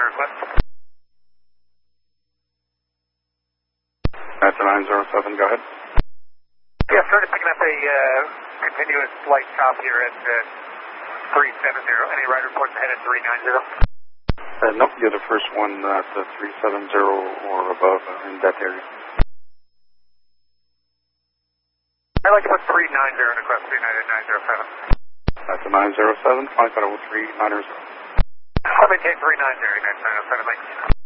request. That's a 907, go ahead. Yeah, started picking up a continuous light chop here at 370. Any ride reports ahead at 390? Nope, you're the first one at 370 or above in that area. I'd like to put 390 in request 390 907. That's a 907, 503 907. I'll maintain 390 907, thanks.